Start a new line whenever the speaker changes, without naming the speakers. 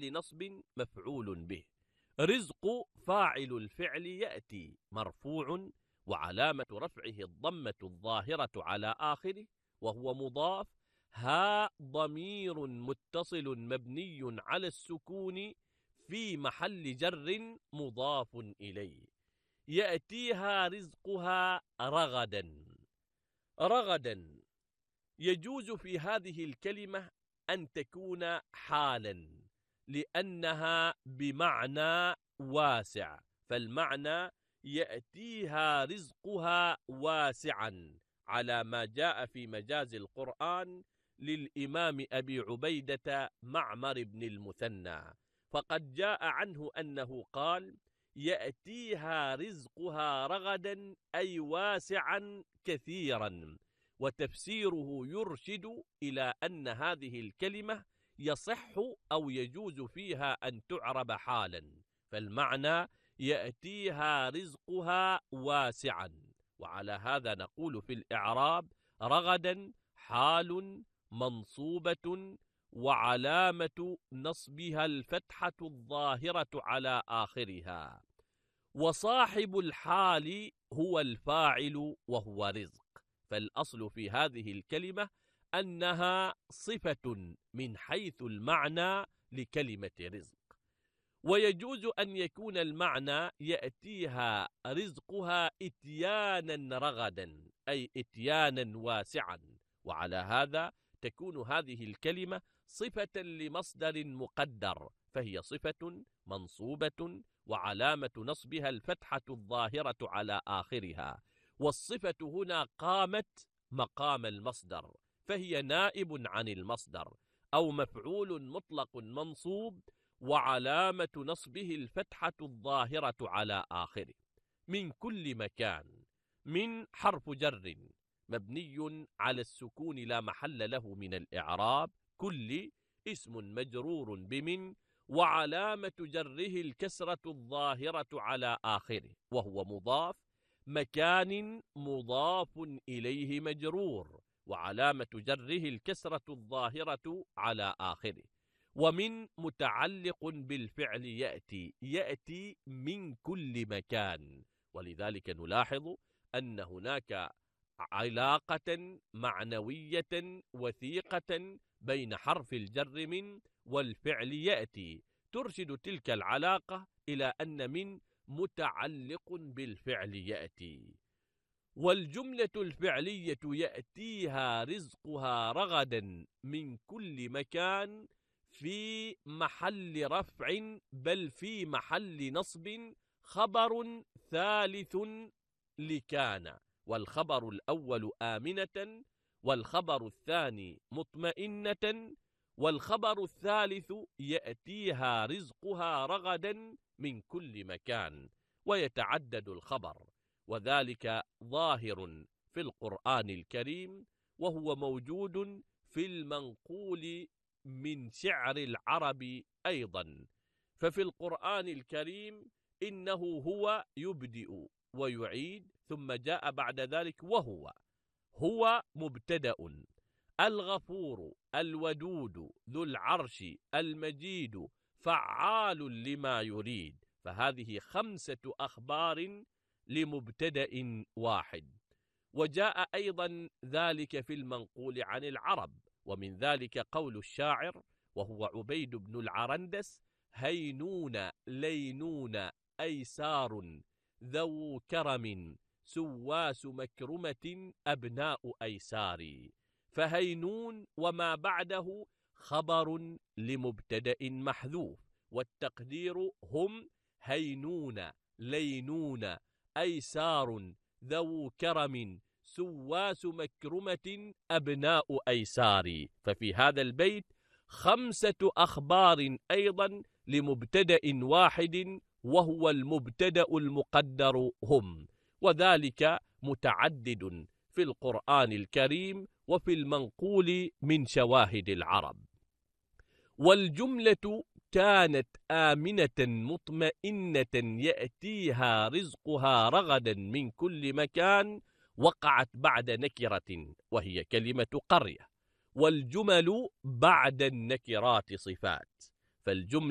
محل نصب مفعول به. رزق فاعل الفعل يأتي مرفوع وعلامة رفعه الضمة الظاهرة على آخره وهو مضاف. ها ضمير متصل مبني على السكون في محل جر مضاف إليه. يأتيها رزقها رغدا. رغدا يجوز في هذه الكلمة أن تكون حالا لأنها بمعنى واسع، فالمعنى يأتيها رزقها واسعا على ما جاء في مجاز القرآن للإمام أبي عبيدة معمر بن المثنى، فقد جاء عنه أنه قال يأتيها رزقها رغدا أي واسعا كثيرا. وتفسيره يرشد إلى أن هذه الكلمة يصح أو يجوز فيها أن تعرب حالا، فالمعنى يأتيها رزقها واسعا. وعلى هذا نقول في الإعراب رغدا حال منصوبة وعلامة نصبها الفتحة الظاهرة على آخرها، وصاحب الحال هو الفاعل وهو رزق. فالأصل في هذه الكلمة أنها صفة من حيث المعنى لكلمة رزق. ويجوز أن يكون المعنى يأتيها رزقها إتيانا رغدا أي إتيانا واسعا، وعلى هذا تكون هذه الكلمة صفة لمصدر مقدر، فهي صفة منصوبة وعلامة نصبها الفتحة الظاهرة على آخرها، والصفة هنا قامت مقام المصدر، فهي نائب عن المصدر أو مفعول مطلق منصوب وعلامة نصبه الفتحة الظاهرة على آخره. من كل مكان من حرف جر مبني على السكون لا محل له من الإعراب. كل اسم مجرور بمن وعلامة جره الكسرة الظاهرة على آخره وهو مضاف. مكان مضاف إليه مجرور وعلامة جره الكسرة الظاهرة على آخره. ومن متعلق بالفعل يأتي من كل مكان، ولذلك نلاحظ أن هناك علاقة معنوية وثيقة بين حرف الجر من والفعل يأتي ترشد تلك العلاقة إلى أن من متعلق بالفعل يأتي. والجملة الفعلية يأتيها رزقها رغدا من كل مكان في محل رفع بل في محل نصب خبر ثالث لكان، والخبر الأول آمنة والخبر الثاني مطمئنة والخبر الثالث يأتيها رزقها رغدا من كل مكان. ويتعدد الخبر وذلك ظاهر في القرآن الكريم وهو موجود في المنقول من شعر العرب أيضا. ففي القرآن الكريم إنه هو يبدئ ويعيد ثم جاء بعد ذلك هو مبتدأ. الغفور الودود ذو العرش المجيد فعال لما يريد، فهذه 5 أخبار لمبتدأ واحد. وجاء أيضا ذلك في المنقول عن العرب، ومن ذلك قول الشاعر وهو عبيد بن العرندس: هينون لينون أيسار ذو كرم سواس مكرمة أبناء أيسار. فهينون وما بعده خبر لمبتدأ محذوف، والتقدير هم هينون لينون أيسار ذو كرم سواس مكرمة أبناء أيسار. ففي هذا البيت 5 أخبار أيضا لمبتدأ واحد وهو المبتدأ المقدر هم، وذلك متعدد في القرآن الكريم وفي المنقول من شواهد العرب. والجملة كانت آمنة مطمئنة يأتيها رزقها رغدا من كل مكان وقعت بعد نكرة وهي كلمة قرية، والجمل بعد النكرات صفات، فالجملة